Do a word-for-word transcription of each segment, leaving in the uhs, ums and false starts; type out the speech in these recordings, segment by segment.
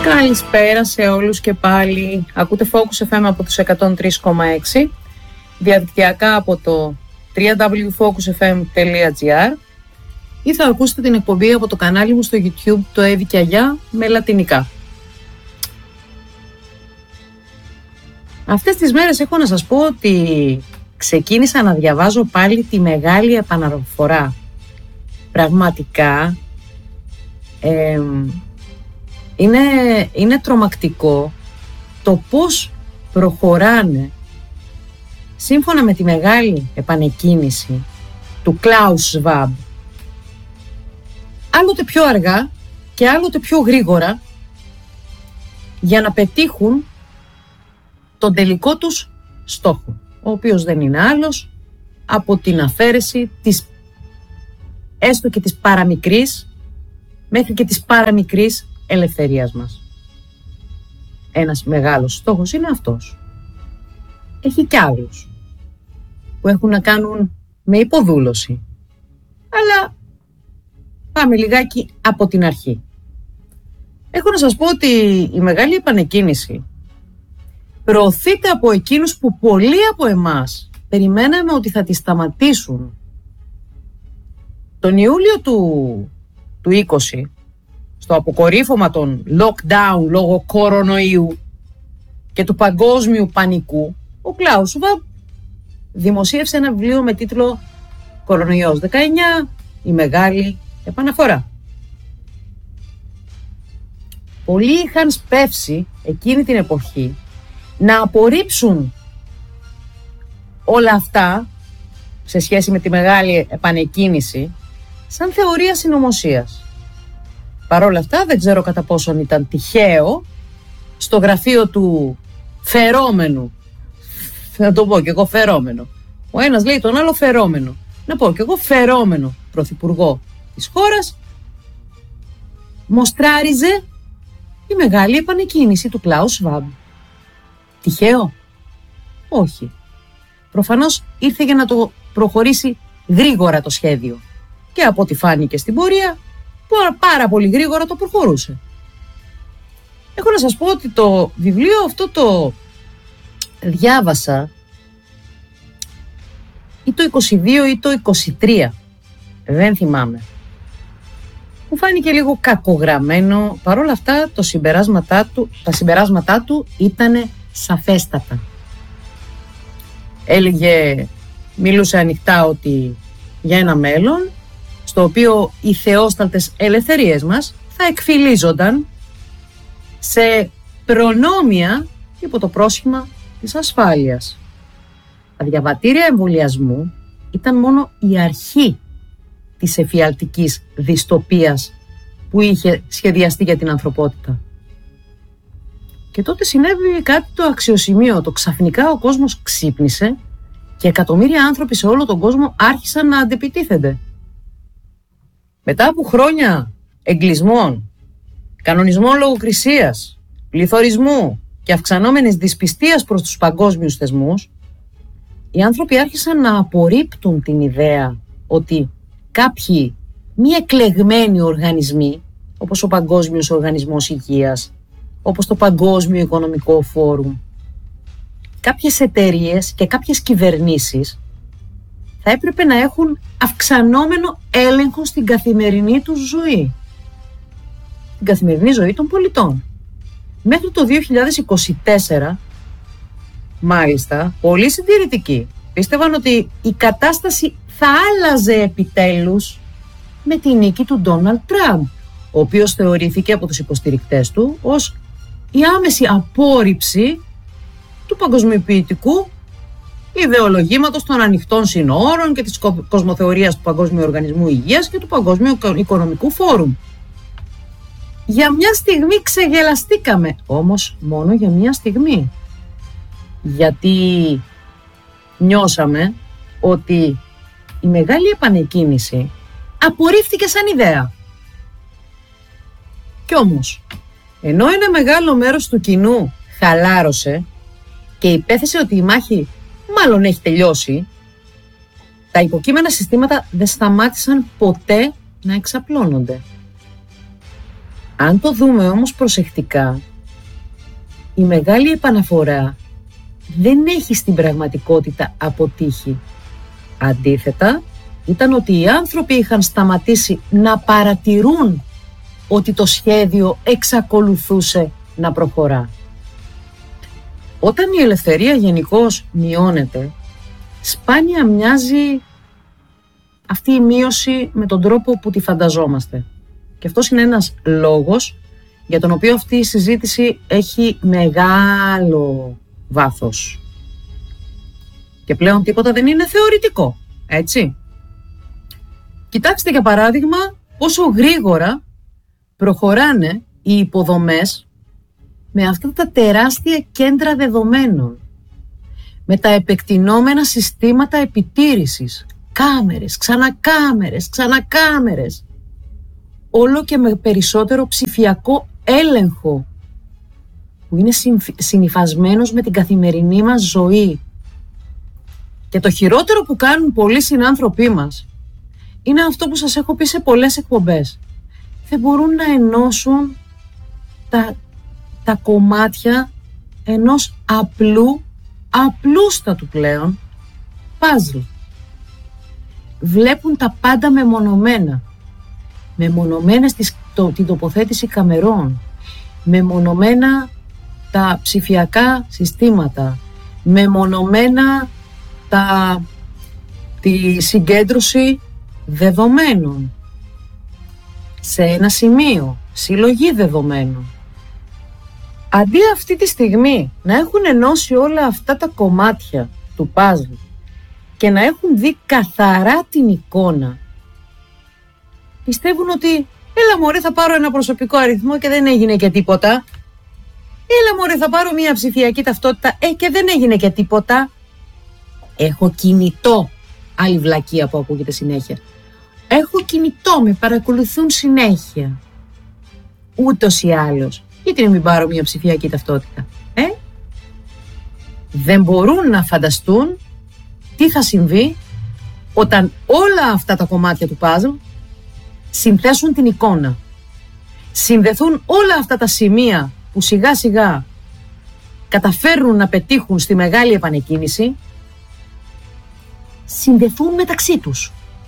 Καλησπέρα σε όλους και πάλι. Ακούτε Focus εφ εμ από τους εκατόν τρία κόμμα έξι, διαδικτυακά από το double-u double-u double-u τελεία focus f m τελεία g r ή θα ακούσετε την εκπομπή από το κανάλι μου στο YouTube, το Εύη και Αγιά, με λατινικά. Αυτές τις μέρες έχω να σας πω ότι ξεκίνησα να διαβάζω πάλι τη Μεγάλη Επαναφορά. Πραγματικά ε, είναι, είναι τρομακτικό το πώς προχωράνε σύμφωνα με τη Μεγάλη Επανεκκίνηση του Klaus Schwab, άλλοτε πιο αργά και άλλοτε πιο γρήγορα, για να πετύχουν τον τελικό τους στόχο, ο οποίος δεν είναι άλλος από την αφαίρεση της έστω και της παραμικρής μέχρι και της παραμικρής ελευθερίας μας. Ένας μεγάλος στόχος είναι αυτός. Έχει κι άλλους που έχουν να κάνουν με υποδούλωση, αλλά πάμε λιγάκι από την αρχή. Έχω να σας πω ότι η Μεγάλη Επανεκκίνηση προωθείται από εκείνους που πολλοί από εμάς περιμέναμε ότι θα τη σταματήσουν. Τον Ιούλιο του, του είκοσι, στο αποκορύφωμα των lockdown λόγω κορονοϊού και του παγκόσμιου πανικού, ο Klaus Schwab δημοσίευσε ένα βιβλίο με τίτλο «Κορονοϊός δεκαεννιά, η Μεγάλη Επαναφορά». Πολλοί είχαν σπεύσει εκείνη την εποχή να απορρίψουν όλα αυτά σε σχέση με τη Μεγάλη Επανεκκίνηση σαν θεωρία συνωμοσίας. Παρ' όλα αυτά δεν ξέρω κατά πόσον ήταν τυχαίο στο γραφείο του φερόμενου, θα το πω και εγώ φερόμενο, ο ένας λέει τον άλλο φερόμενο, να πω και εγώ φερόμενο πρωθυπουργό της χώρας, μοστράριζε η Μεγάλη Επανεκκίνηση του Klaus Schwab. Τυχαίο? Όχι. Προφανώς ήρθε για να το προχωρήσει γρήγορα το σχέδιο και από ό,τι φάνηκε στην πορεία πάρα πολύ γρήγορα το προχωρούσε. Έχω να σας πω ότι το βιβλίο αυτό το διάβασα ή το είκοσι δύο ή το είκοσι τρία, δεν θυμάμαι. Μου φάνηκε λίγο κακογραμμένο, παρόλα αυτά το συμπεράσματά του, τα συμπεράσματά του ήτανε σαφέστατα. Έλεγε, μιλούσε ανοιχτά ότι για ένα μέλλον στο οποίο οι θεόσταλτες ελευθερίες μας θα εκφυλίζονταν σε προνόμια υπό το πρόσχημα της ασφάλειας. Τα διαβατήρια εμβολιασμού ήταν μόνο η αρχή της εφιαλτικής δυστοπίας που είχε σχεδιαστεί για την ανθρωπότητα. Και τότε συνέβη κάτι το αξιοσημείωτο. Ξαφνικά ο κόσμος ξύπνησε και εκατομμύρια άνθρωποι σε όλο τον κόσμο άρχισαν να αντεπιτίθενται. Μετά από χρόνια εγκλεισμών, κανονισμών λογοκρισίας, πληθωρισμού και αυξανόμενης δυσπιστίας προς τους παγκόσμιους θεσμούς, οι άνθρωποι άρχισαν να απορρίπτουν την ιδέα ότι κάποιοι μη εκλεγμένοι οργανισμοί, όπως ο Παγκόσμιος Οργανισμός Υγείας, όπως το Παγκόσμιο Οικονομικό Φόρουμ, κάποιες εταιρείες και κάποιες κυβερνήσεις θα έπρεπε να έχουν αυξανόμενο έλεγχο στην καθημερινή τους ζωή, την καθημερινή ζωή των πολιτών. Μέχρι το δύο χιλιάδες είκοσι τέσσερα, μάλιστα, πολλοί συντηρητικοί πίστευαν ότι η κατάσταση θα άλλαζε επιτέλους με τη νίκη του Ντόναλντ Τραμπ, ο οποίος θεωρήθηκε από τους υποστηρικτές του ως η άμεση απόρριψη του παγκοσμιοποιητικού ιδεολογήματος των ανοιχτών συνόρων και της κοσμοθεωρίας του Παγκόσμιου Οργανισμού Υγείας και του Παγκόσμιου Οικονομικού Φόρουμ. Για μια στιγμή ξεγελαστήκαμε, όμως μόνο για μια στιγμή. Γιατί νιώσαμε ότι η Μεγάλη Επανεκκίνηση απορρίφθηκε σαν ιδέα. Κι όμως, ενώ ένα μεγάλο μέρος του κοινού χαλάρωσε και υπέθεσε ότι η μάχη μάλλον έχει τελειώσει, τα υποκείμενα συστήματα δεν σταμάτησαν ποτέ να εξαπλώνονται. Αν το δούμε όμως προσεκτικά, η μεγάλη επαναφορά δεν έχει στην πραγματικότητα αποτύχει. Αντίθετα, ήταν ότι οι άνθρωποι είχαν σταματήσει να παρατηρούν ότι το σχέδιο εξακολουθούσε να προχωρά. Όταν η ελευθερία γενικώς μειώνεται, σπάνια μοιάζει αυτή η μείωση με τον τρόπο που τη φανταζόμαστε. Και αυτός είναι ένας λόγος για τον οποίο αυτή η συζήτηση έχει μεγάλο βάθος. Και πλέον τίποτα δεν είναι θεωρητικό, έτσι. Κοιτάξτε για παράδειγμα πόσο γρήγορα προχωράνε οι υποδομές με αυτά τα τεράστια κέντρα δεδομένων, με τα επεκτηνόμενα συστήματα επιτήρησης, κάμερες, ξανακάμερες, ξανακάμερες, όλο και με περισσότερο ψηφιακό έλεγχο που είναι συνυφασμένος με την καθημερινή μας ζωή. Και το χειρότερο που κάνουν πολλοί συνάνθρωποι μας είναι αυτό που σας έχω πει σε πολλές εκπομπές. Δεν μπορούν να ενώσουν τα, τα κομμάτια ενός απλού, απλούστατου πλέον, παζλ. Βλέπουν τα πάντα μεμονωμένα. Μεμονωμένες το, την τοποθέτηση καμερών, μεμονωμένα τα ψηφιακά συστήματα, μεμονωμένα τα, τη συγκέντρωση δεδομένων σε ένα σημείο, συλλογή δεδομένων. Αντί αυτή τη στιγμή να έχουν ενώσει όλα αυτά τα κομμάτια του παζλ και να έχουν δει καθαρά την εικόνα, πιστεύουν ότι έλα μωρέ θα πάρω ένα προσωπικό αριθμό και δεν έγινε και τίποτα. Έλα μωρέ θα πάρω μια ψηφιακή ταυτότητα ε, και δεν έγινε και τίποτα. Έχω κινητό, άλλη βλακεία που ακούγεται συνέχεια. Έχω κινητό, με παρακολουθούν συνέχεια. Ούτως ή άλλως. Γιατί να μην πάρω μια ψηφιακή ταυτότητα, ε? Δεν μπορούν να φανταστούν τι θα συμβεί όταν όλα αυτά τα κομμάτια του παζλ συνθέσουν την εικόνα. Συνδεθούν όλα αυτά τα σημεία που σιγά σιγά καταφέρνουν να πετύχουν στη μεγάλη επανεκκίνηση, συνδεθούν μεταξύ τους.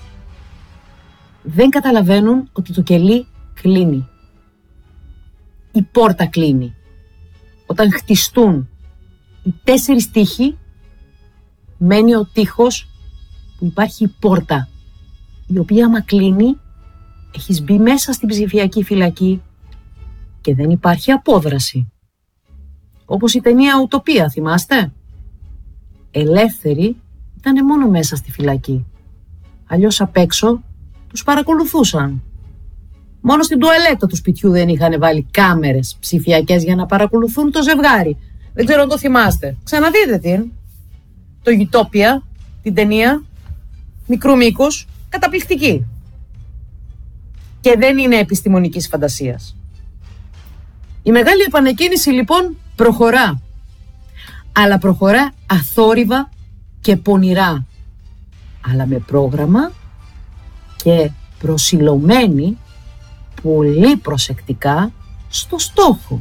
Δεν καταλαβαίνουν ότι το κελί κλείνει. Η πόρτα κλείνει. Όταν χτιστούν οι τέσσερις τείχοι, μένει ο τείχος που υπάρχει η πόρτα, η οποία άμα κλείνει, έχεις μπει μέσα στην ψηφιακή φυλακή και δεν υπάρχει απόδραση. Όπως η ταινία Ουτοπία, θυμάστε? Ελεύθεροι ήτανε μόνο μέσα στη φυλακή. Αλλιώς απ' έξω τους παρακολουθούσαν. Μόνο στην τουαλέτα του σπιτιού δεν είχαν βάλει κάμερες ψηφιακές για να παρακολουθούν το ζευγάρι. Δεν ξέρω αν το θυμάστε. Ξαναδείτε την. Το Ουτοπία, την ταινία, μικρού μήκους, καταπληκτική. Και δεν είναι επιστημονικής φαντασίας. Η μεγάλη επανεκκίνηση λοιπόν προχωρά. Αλλά προχωρά αθόρυβα και πονηρά. Αλλά με πρόγραμμα και προσιλωμένη πολύ προσεκτικά στο στόχο.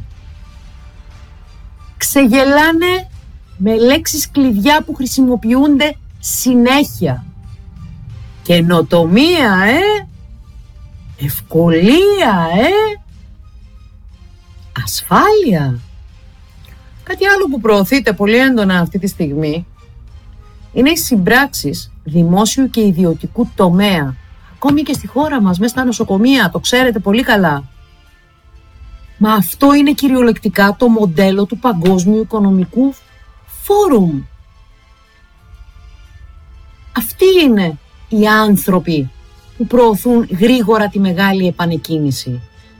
Ξεγελάνε με λέξεις κλειδιά που χρησιμοποιούνται συνέχεια. Καινοτομία, ε! Ευκολία, ε! Ασφάλεια. Κάτι άλλο που προωθείται πολύ έντονα αυτή τη στιγμή είναι οι συμπράξεις δημόσιου και ιδιωτικού τομέα. Ακόμη και στη χώρα μας, μέσα στα νοσοκομεία, το ξέρετε πολύ καλά. Μα αυτό είναι κυριολεκτικά το μοντέλο του Παγκόσμιου Οικονομικού Φόρουμ. Αυτοί είναι οι άνθρωποι που προωθούν γρήγορα τη μεγάλη επανεκκίνηση.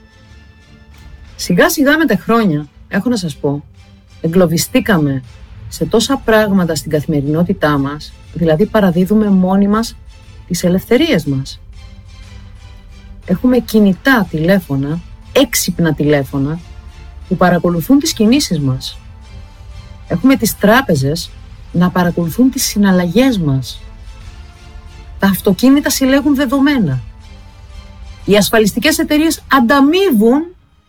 Σιγά σιγά με τα χρόνια, έχω να σας πω, εγκλωβιστήκαμε σε τόσα πράγματα στην καθημερινότητά μας, δηλαδή παραδίδουμε μόνοι μας τις ελευθερίες μας. Έχουμε κινητά τηλέφωνα, έξυπνα τηλέφωνα, που παρακολουθούν τις κινήσεις μας. Έχουμε τις τράπεζες να παρακολουθούν τις συναλλαγές μας. Τα αυτοκίνητα συλλέγουν δεδομένα. Οι ασφαλιστικές εταιρείες ανταμείβουν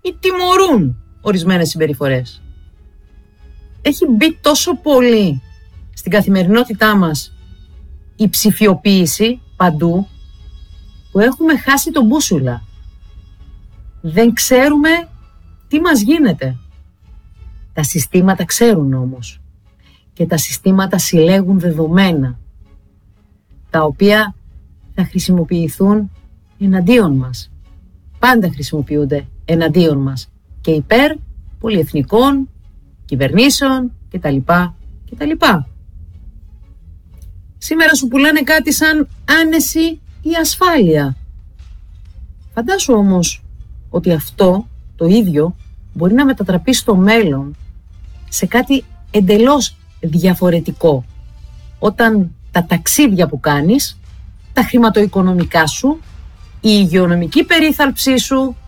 ή τιμωρούν ορισμένες συμπεριφορές. Έχει μπει τόσο πολύ στην καθημερινότητά μας η ψηφιοποίηση παντού, που έχουμε χάσει τον μπούσουλα. Δεν ξέρουμε τι μας γίνεται. Τα συστήματα ξέρουν όμως. Και τα συστήματα συλλέγουν δεδομένα, τα οποία θα χρησιμοποιηθούν εναντίον μας. Πάντα χρησιμοποιούνται εναντίον μας και υπέρ πολυεθνικών, κυβερνήσεων κτλ. κτλ. Σήμερα σου πουλάνε κάτι σαν άνεση ή ασφάλεια. Φαντάσου όμως ότι αυτό το ίδιο μπορεί να μετατραπεί στο μέλλον σε κάτι εντελώς διαφορετικό, όταν τα ταξίδια που κάνεις, τα χρηματοοικονομικά σου, η υγειονομική περίθαλψή σου,